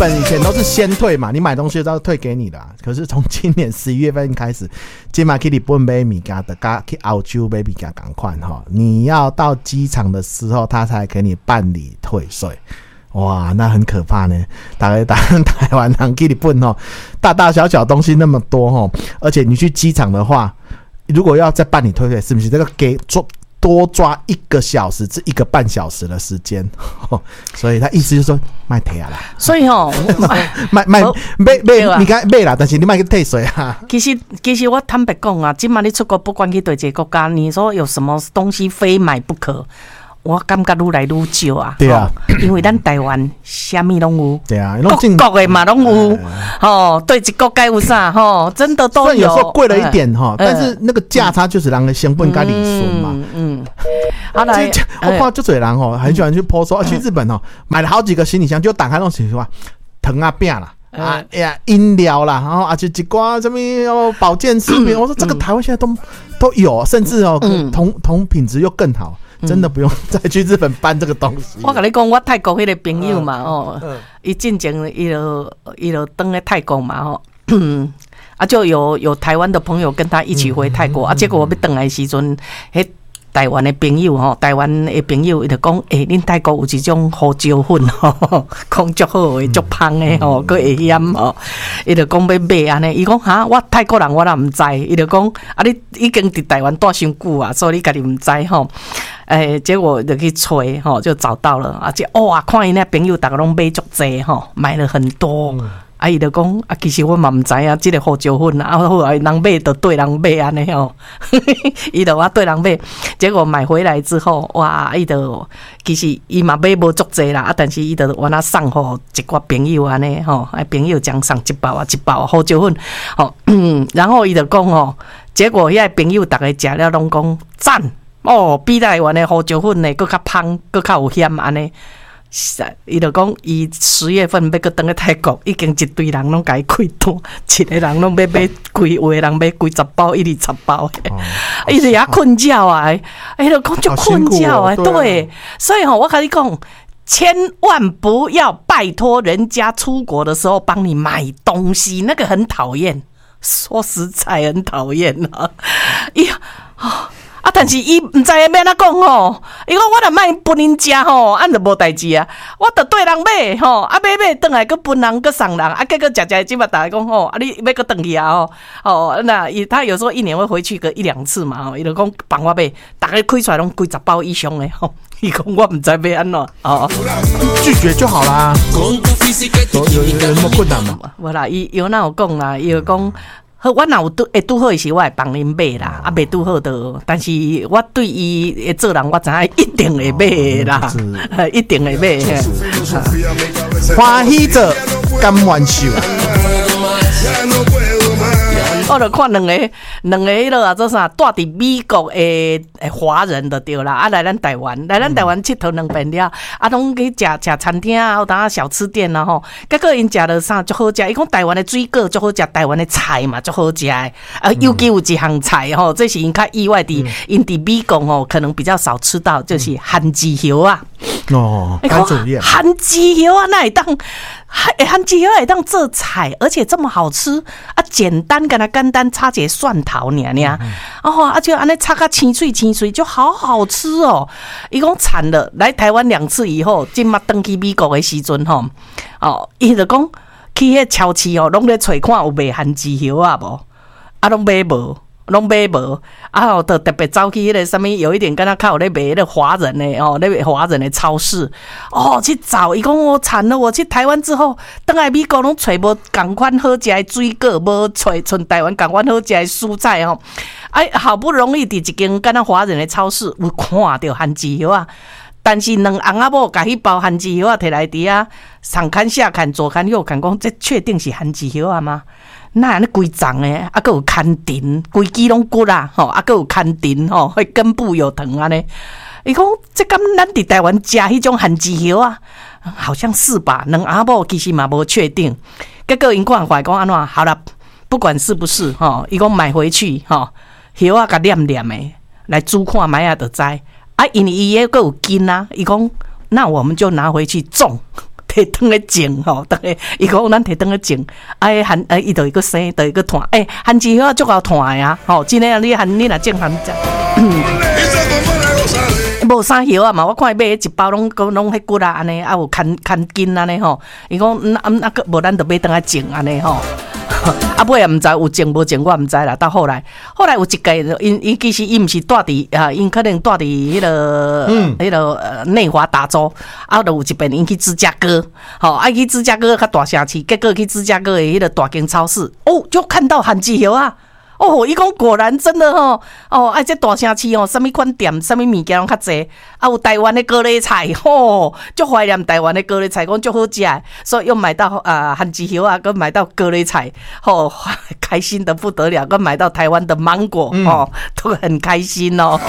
本以前都是先退嘛，你买东西都要退给你的、啊，可是从今年11月份开始，今嘛去日本买物件的，加去澳洲买物件同款哈，你要到机场的时候，他才给你办理退税。哇，那很可怕呢！台湾人去日本哦，大大小小东西那么多哦，而且你去机场的话，如果要再办理退税，是不是这个给多抓1个小时至1个半小时的时间？所以他意思就是说卖退啊啦。 所以卖，你该卖啦，但是你卖去退税啊。 其实我坦白讲啊，今嘛你出国不管去对一个国家，你说有什么东西非买不可？我感觉愈来愈少啊， 对啊， 因为咱台湾啥物拢有， 对啊， 各国的嘛拢有，对一国该有啥真的都有。 虽然有时候贵了一点但是那个价差就是让人成本跟利损嘛。 好来， 我看就多人很喜欢去 po 说去日本买了好几个行李箱，就打开那种行李箱，糖啊饼啦。饮料啦，然后就一挂什么保健食品，我说这个台湾现在都有，甚至同品质又更好。真的不用再去日本搬这个东西。 我跟你讲，我泰国那个朋友嘛，他进前他就登在泰国嘛，就有台湾的朋友跟他一起回泰国，结果我要回来的时阵，台湾的朋友他就讲，恁泰国有一种胡椒粉讲足好的，足香的佫会咸他就讲要买安尼，伊讲哈，我泰国人我也唔知，伊就讲你已经伫台湾住伤久啊，所以你家己唔知结果就去吹就找到了，哇，看伊那朋友大家拢买足济买了很多。伊就讲其实我嘛唔知啊，这个胡椒粉后来人买就对人买安尼伊就我对人买，结果买回来之后，哇，伊就其实伊嘛买无足济啦，但是伊就我那送互一寡朋友安尼朋友将送一包胡椒粉然后伊就讲结果遐朋友大家食了拢讲赞比台湾的胡椒粉呢佫较香，佫较有咸安尼。伊就讲，伊10月份要去回去泰国，已经一堆人拢甲伊开单，一个人拢要买几，有的人买几10包、120包的，伊就也困觉啊！伊就讲就困觉啊，对，所以我跟你讲，千万不要拜托人家出国的时候帮你买东西，那个很讨厌，说实在很讨厌啊！但是伊唔知要安怎讲伊讲我若卖分因食按就无代志啊，我就对人买买转来，佮分人，佮送人，结果食即嘛，大家讲你要佮转去啊那他有时候1年会回去个1-2次嘛伊就讲帮我买，大家开出来拢几10包以上的伊讲我唔知要安怎拒绝就好啦，有那么困难吗？ 无啦，伊有哪有讲啦，伊就讲。好，我若有会拄好时，我会帮恁买啦，未拄好的。但是我对伊做人，我知影一定会买啦，一定会买。 欢喜者甘愿受。 我就看两个迄落啊，做啥住伫美国的华人就对啦，来咱台湾佚佗2遍了，拢去食餐厅啊，有当小吃店啊吼。结果因食了啥足好食，伊讲台湾的水果足好食，台湾的菜嘛足好食的。尤其有一项菜吼，这是因较意外的，因伫美国可能比较少吃到，就是番薯叶啊。番薯叶，番薯叶啊，那会当。番薯叶会当做菜，而且这么好吃简单，简单插一个蒜头就安尼插个清脆就好好吃哦。伊讲惨了，来台湾2次以后，今嘛登去美国的时阵伊就讲去迄超市拢咧找看有卖番薯叶啊无，拢买无。就特别走去迄个什么，有一点跟他看我咧卖迄个华人的咧卖华人的超市去找。伊讲我惨了，我去台湾之后，回来美国拢找无同款好食的水果，无找像台湾同款好食的蔬菜好不容易伫一间跟他华人的超市有看到番薯叶啊。但是两翁仔某把迄包番薯叶摕来伫啊，上看下看左看右看，讲这确定是番薯叶吗？那安尼规丛诶，还有牵藤，规支拢骨啦，还有牵藤迄根部有藤安尼。伊讲这敢咱伫台湾食迄种番薯叶啊，好像是吧？两翁仔某其实嘛无确定。结果因看怀讲安怎？好了，不管是不是伊讲买回去叶啊，甲黏黏诶，来煮看卖啊就知。因为伊也有根啊，伊讲那我们就拿回去种。 摕汤的种吼，等下伊讲咱摕汤的种，伊就一个生，就一个团，番薯叶足够团的啊，吼，真诶啊，你若种番薯。无啥叶啊嘛，我看伊买一包拢迄骨啊安尼，啊有牵筋安尼吼。伊讲无咱就买倒来种安尼吼。啊尾也毋知有种无种，我毋知啦。到后来有一届，因其实伊毋是住伫啊，因可能住伫迄个内华达州，啊，就有一遍因去芝加哥，去芝加哥较大城市，结果去芝加哥的迄个大间超市，就看到番薯叶啊。伊讲果然真的这大城市什么款店，什么物件拢较济，有台湾的高丽菜，就怀念台湾的高丽菜，讲足好食，所以又买到番薯叶啊，跟买到高丽菜，开心的不得了，跟买到台湾的芒果，都很开心哦。